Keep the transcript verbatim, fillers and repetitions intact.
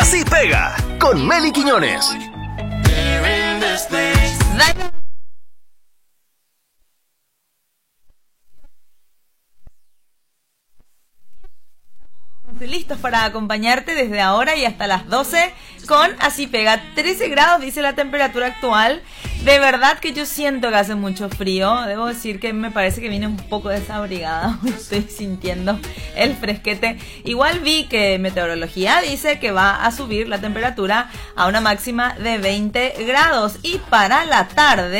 Así Pega, con Meli Quiñones. Listos para acompañarte desde ahora y hasta las doce con Así Pega. trece grados dice la temperatura actual. De verdad que yo siento que hace mucho frío. Debo decir que me parece que vine un poco desabrigada. Estoy sintiendo el fresquete. Igual vi que Meteorología dice que va a subir la temperatura a una máxima de veinte grados. Y para la tarde